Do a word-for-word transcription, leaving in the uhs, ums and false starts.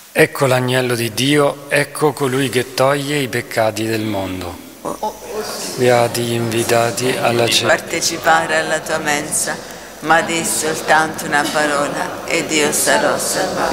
Ecco l'agnello di Dio, ecco colui che toglie i peccati del mondo. Beati gli invitati alla cena. Partecipare alla tua mensa, ma di soltanto una parola ed io sarò salvato.